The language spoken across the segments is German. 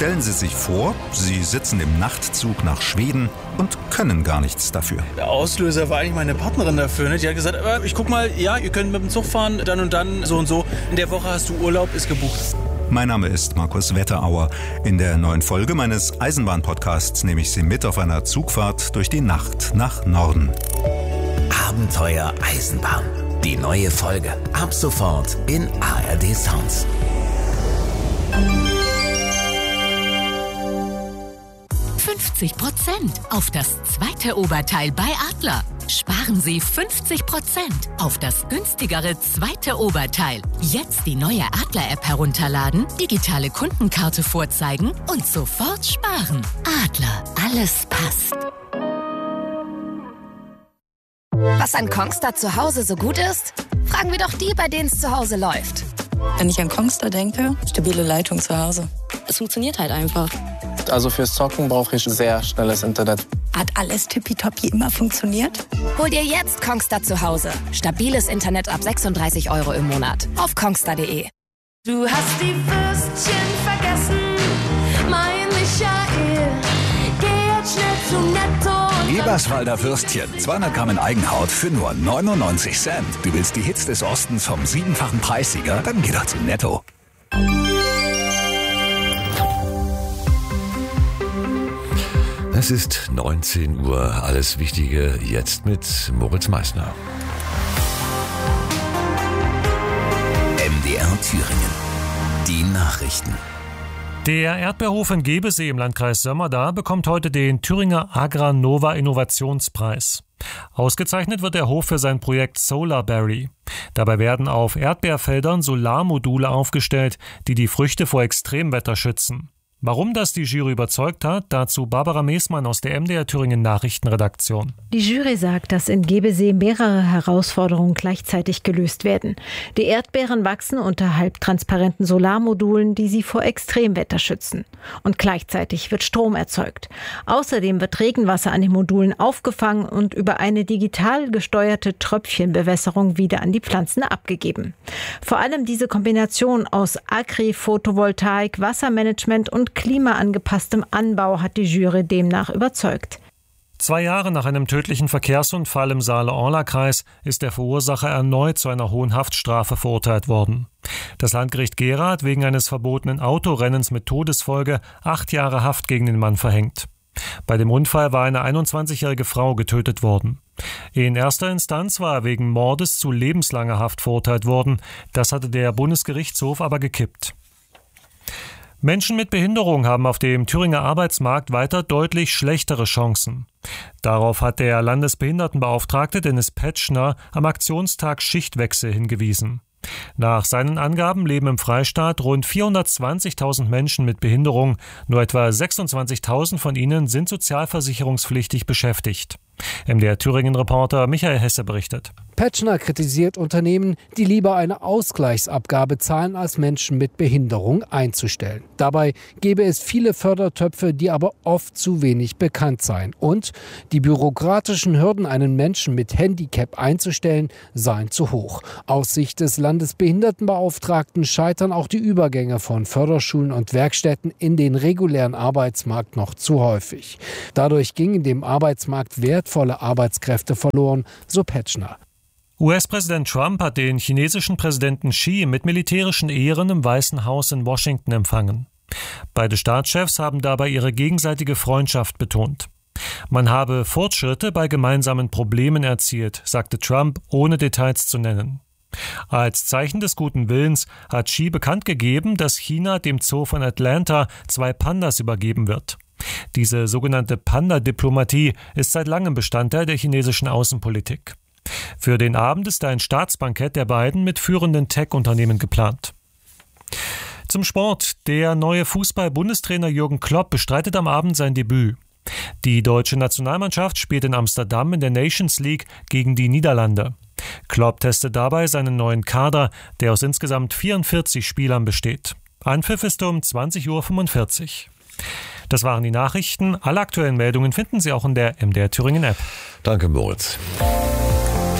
Stellen Sie sich vor, Sie sitzen im Nachtzug nach Schweden und können gar nichts dafür. Der Auslöser war eigentlich meine Partnerin dafür. Ne? Die hat gesagt, ich guck mal, ja, ihr könnt mit dem Zug fahren, dann und dann, so und so. In der Woche hast du Urlaub, ist gebucht. Mein Name ist Markus Wetterauer. In der neuen Folge meines Eisenbahn-Podcasts nehme ich Sie mit auf einer Zugfahrt durch die Nacht nach Norden. Abenteuer Eisenbahn. Die neue Folge. Ab sofort in ARD Sounds. +50% auf das zweite Oberteil bei Adler. Sparen Sie 50% auf das günstigere zweite Oberteil. Jetzt die neue Adler-App herunterladen, digitale Kundenkarte vorzeigen und sofort sparen. Adler, alles passt. Was an Kongstar zu Hause so gut ist? Fragen wir doch die, bei denen es zu Hause läuft. Wenn ich an Kongstar denke, stabile Leitung zu Hause. Es funktioniert halt einfach. Also fürs Zocken brauche ich sehr schnelles Internet. Hat alles tippitoppi immer funktioniert? Hol dir jetzt Kongstar zu Hause. Stabiles Internet ab 36 € im Monat. Auf kongstar.de. Du hast die Würstchen vergessen, mein Michael. Geh jetzt schnell zu Netto. Eberswalder Würstchen, 200 Gramm in Eigenhaut für nur 99 Cent. Du willst die Hits des Ostens vom 7-fachen Preissieger? Dann geh doch zu Netto. Es ist 19 Uhr. Alles Wichtige jetzt mit Moritz Meissner. MDR Thüringen. Die Nachrichten. Der Erdbeerhof in Gebesee im Landkreis Sömmerda bekommt heute den Thüringer Agranova Innovationspreis. Ausgezeichnet wird der Hof für sein Projekt Solarberry. Dabei werden auf Erdbeerfeldern Solarmodule aufgestellt, die die Früchte vor Extremwetter schützen. Warum das die Jury überzeugt hat, dazu Barbara Meßmann aus der MDR Thüringen Nachrichtenredaktion. Die Jury sagt, dass in Gebesee mehrere Herausforderungen gleichzeitig gelöst werden. Die Erdbeeren wachsen unter halbtransparenten Solarmodulen, die sie vor Extremwetter schützen. Und gleichzeitig wird Strom erzeugt. Außerdem wird Regenwasser an den Modulen aufgefangen und über eine digital gesteuerte Tröpfchenbewässerung wieder an die Pflanzen abgegeben. Vor allem diese Kombination aus Agri-Photovoltaik, Wassermanagement und klimaangepasstem Anbau hat die Jury demnach überzeugt. 2 Jahre nach einem tödlichen Verkehrsunfall im Saale-Orla-Kreis ist der Verursacher erneut zu einer hohen Haftstrafe verurteilt worden. Das Landgericht Gera hat wegen eines verbotenen Autorennens mit Todesfolge 8 Jahre Haft gegen den Mann verhängt. Bei dem Unfall war eine 21-jährige Frau getötet worden. In erster Instanz war er wegen Mordes zu lebenslanger Haft verurteilt worden. Das hatte der Bundesgerichtshof aber gekippt. Menschen mit Behinderung haben auf dem Thüringer Arbeitsmarkt weiter deutlich schlechtere Chancen. Darauf hat der Landesbehindertenbeauftragte Dennis Petschner am Aktionstag Schichtwechsel hingewiesen. Nach seinen Angaben leben im Freistaat rund 420.000 Menschen mit Behinderung. Nur etwa 26.000 von ihnen sind sozialversicherungspflichtig beschäftigt. MDR Thüringen-Reporter Michael Hesse berichtet. Petschner kritisiert Unternehmen, die lieber eine Ausgleichsabgabe zahlen, als Menschen mit Behinderung einzustellen. Dabei gäbe es viele Fördertöpfe, die aber oft zu wenig bekannt seien. Und die bürokratischen Hürden, einen Menschen mit Handicap einzustellen, seien zu hoch. Aus Sicht des Landesbehindertenbeauftragten scheitern auch die Übergänge von Förderschulen und Werkstätten in den regulären Arbeitsmarkt noch zu häufig. Dadurch gingen dem Arbeitsmarkt wertvolle Arbeitskräfte verloren, so Petschner. US-Präsident Trump hat den chinesischen Präsidenten Xi mit militärischen Ehren im Weißen Haus in Washington empfangen. Beide Staatschefs haben dabei ihre gegenseitige Freundschaft betont. Man habe Fortschritte bei gemeinsamen Problemen erzielt, sagte Trump, ohne Details zu nennen. Als Zeichen des guten Willens hat Xi bekannt gegeben, dass China dem Zoo von Atlanta 2 Pandas übergeben wird. Diese sogenannte Panda-Diplomatie ist seit langem Bestandteil der chinesischen Außenpolitik. Für den Abend ist ein Staatsbankett der beiden mit führenden Tech-Unternehmen geplant. Zum Sport. Der neue Fußball-Bundestrainer Jürgen Klopp bestreitet am Abend sein Debüt. Die deutsche Nationalmannschaft spielt in Amsterdam in der Nations League gegen die Niederlande. Klopp testet dabei seinen neuen Kader, der aus insgesamt 44 Spielern besteht. Anpfiff ist um 20.45 Uhr. Das waren die Nachrichten. Alle aktuellen Meldungen finden Sie auch in der MDR Thüringen App. Danke, Moritz.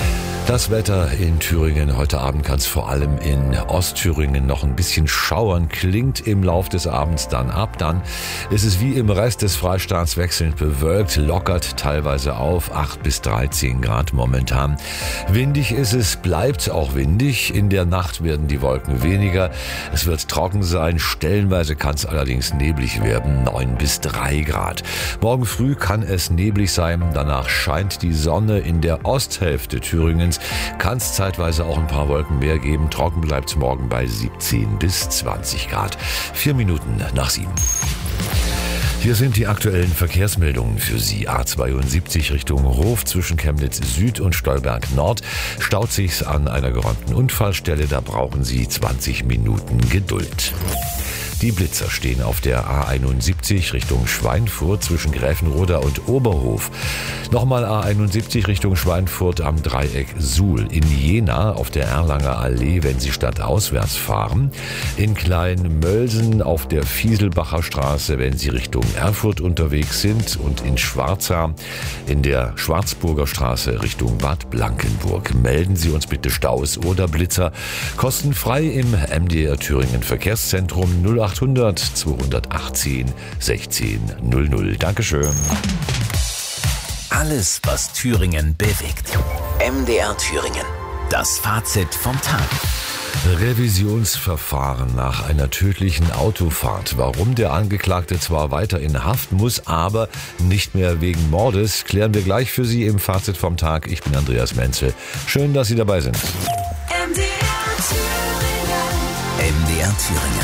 Das Wetter in Thüringen. Heute Abend kann es vor allem in Ostthüringen noch ein bisschen schauern. Klingt im Lauf des Abends dann ab. Dann ist es wie im Rest des Freistaats wechselnd bewölkt, lockert teilweise auf 8 bis 13 Grad momentan. Windig ist es, bleibt auch windig. In der Nacht werden die Wolken weniger. Es wird trocken sein. Stellenweise kann es allerdings neblig werden. 9 bis 3 Grad. Morgen früh kann es neblig sein. Danach scheint die Sonne. In der Osthälfte Thüringens kann es zeitweise auch ein paar Wolken mehr geben. Trocken bleibt es morgen bei 17 bis 20 Grad. 4 Minuten nach 7. Hier sind die aktuellen Verkehrsmeldungen für Sie. A72 Richtung Hof zwischen Chemnitz Süd und Stolberg Nord staut sich's an einer geräumten Unfallstelle. Da brauchen Sie 20 Minuten Geduld. Die Blitzer stehen auf der A71 Richtung Schweinfurt zwischen Gräfenroda und Oberhof. Nochmal A71 Richtung Schweinfurt am Dreieck Suhl. In Jena auf der Erlanger Allee, wenn Sie stadtauswärts fahren. In Kleinmölsen auf der Fieselbacher Straße, wenn Sie Richtung Erfurt unterwegs sind. Und in Schwarzach in der Schwarzburger Straße Richtung Bad Blankenburg. Melden Sie uns bitte Staus oder Blitzer. Kostenfrei im MDR Thüringen Verkehrszentrum 0800 218 16 00. Dankeschön. Alles, was Thüringen bewegt. MDR Thüringen. Das Fazit vom Tag. Revisionsverfahren nach einer tödlichen Autofahrt. Warum der Angeklagte zwar weiter in Haft muss, aber nicht mehr wegen Mordes, klären wir gleich für Sie im Fazit vom Tag. Ich bin Andreas Menzel. Schön, dass Sie dabei sind. MDR Thüringen.